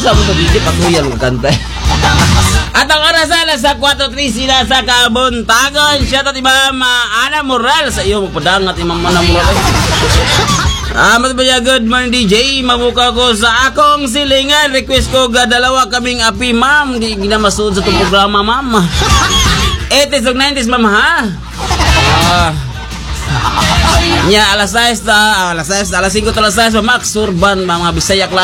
Sa mo DJ patuya lu kanta. At ang orasan sa 4-3 sila sa Kabuntagon. Shoutout Imam Ana Moral sa iyo magpadangat Imam Ana Moral. Good morning DJ. Mabuka ko sa akong silingan. Request ko dalawa kaming api ma'am. Di ginamasud sa itong programa ma'am. 80s o 90s ma'am ha. Nya alas 6 alas 5 to alas 6 Max Urban mga Bisaya